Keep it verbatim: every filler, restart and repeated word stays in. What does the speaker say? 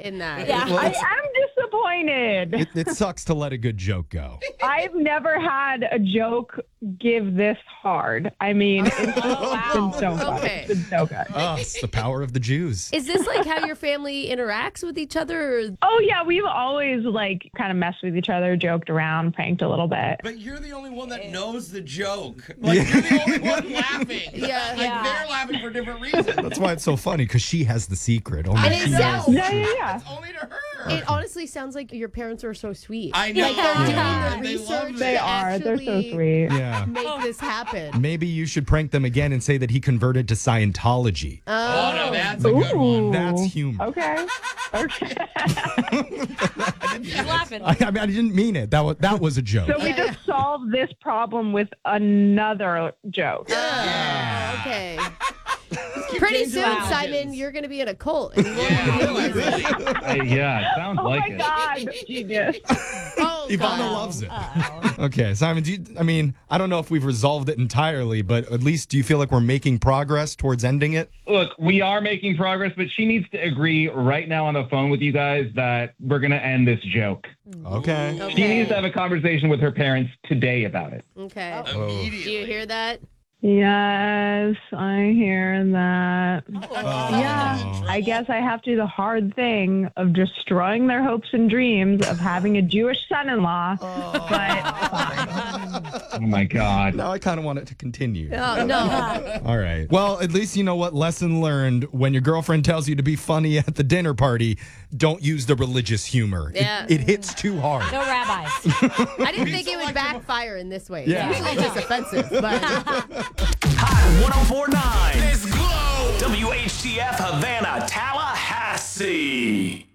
in that. Yeah. Well, I it's- am disappointed. It, it sucks to let a good joke go. I've never had a joke give this hard. I mean, it's just wow. been so fun. Okay. It's been so good. Oh, it's the power of the Jews. Is this like how your family interacts with each other? Or... Oh, yeah, we've always, like, kind of messed with each other, joked around, pranked a little bit. But you're the only one that knows the joke. Like, you're the only one laughing. Yeah. Like, Yeah. they're laughing for different reasons. That's why it's so funny, because she has the secret. Only And she it knows. sounds- Yeah, yeah, yeah. It's only to her. It honestly sounds like your parents are so sweet. I know. Like they're doing Yeah. the They love research. it. They to are. They're so actually sweet. Yeah. Make this happen. Maybe you should prank them again and say that he converted to Scientology. Oh, no, that's a good one. Ooh. That's humor. Okay. Okay. He's laughing. I, I mean, I didn't mean it. That was that was a joke. So we just solved this problem with another joke. Oh, okay. Keep Pretty changing soon, the Simon, options. you're going to be in a cult. And you won't Yeah, even realize it. Uh, yeah, it sounds Oh like my it. God, genius. Oh, Ivana God. loves it. Okay, Simon, do you, I mean, I don't know if we've resolved it entirely, but at least do you feel like we're making progress towards ending it? Look, we are making progress, but she needs to agree right now on the phone with you guys that we're going to end this joke. Okay. Okay. She needs to have a conversation with her parents today about it. Okay. Immediately. Do you hear that? Yes, I hear that. Oh. Yeah, I guess I have to do the hard thing of destroying their hopes and dreams of having a Jewish son-in-law. But Oh, my God. Now I kind of want it to continue. Oh, no. All right. Well, at least you know what lesson learned. When your girlfriend tells you to be funny at the dinner party, don't use the religious humor. It- Yeah. It, hits too hard. No rabbis. I didn't Be think it would selective. backfire in this way. Yeah. Usually it's just offensive. But Hot one oh four point nine. Let's go. W H T F Havana, Tallahassee.